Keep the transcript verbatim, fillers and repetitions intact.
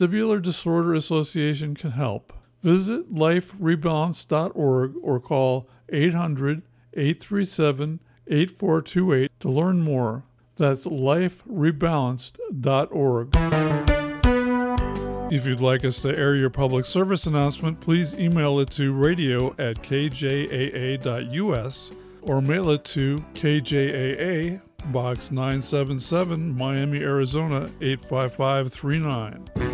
Vestibular Disorder Association can help. Visit life rebalance dot org or call eight hundred, eight three seven, eight four two eight to learn more. That's life rebalanced dot org. If you'd like us to air your public service announcement, please email it to radio at k j a a dot u s or mail it to K J A A, Box nine seven seven, Miami, Arizona eight five five three nine.